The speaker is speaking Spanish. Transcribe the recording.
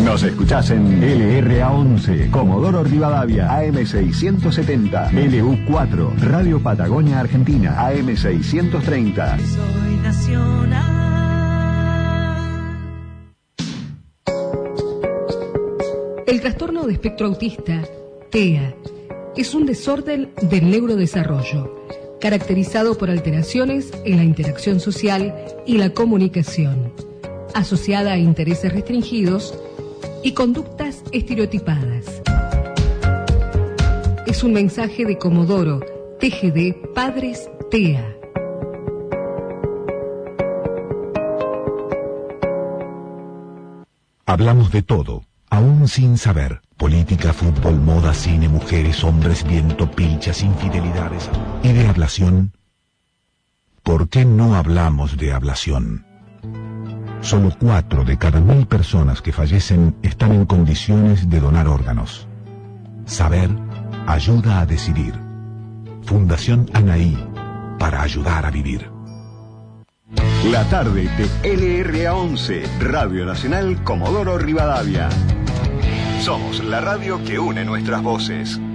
Nos escuchás en LRA11, Comodoro Rivadavia, AM670, LU4, Radio Patagonia Argentina, AM630. Soy nacional. El trastorno de espectro autista, TEA, es un desorden del neurodesarrollo, caracterizado por alteraciones en la interacción social y la comunicación, asociada a intereses restringidos y conductas estereotipadas. Es un mensaje de Comodoro, TGD, Padres TEA. Hablamos de todo, aún sin saber. Política, fútbol, moda, cine, mujeres, hombres, viento, pilchas, infidelidades. ¿Y de ablación? ¿Por qué no hablamos de ablación? Solo 4 de cada 1000 personas que fallecen están en condiciones de donar órganos. Saber ayuda a decidir. Fundación Anaí, para ayudar a vivir. La tarde de LRA11, Radio Nacional Comodoro Rivadavia. Somos la radio que une nuestras voces.